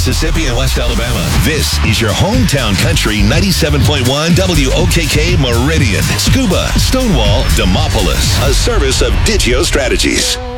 Mississippi, and West Alabama. This is your hometown country 97.1 WOKK Meridian, Scuba, Stonewall, Demopolis. A service of Digio Strategies.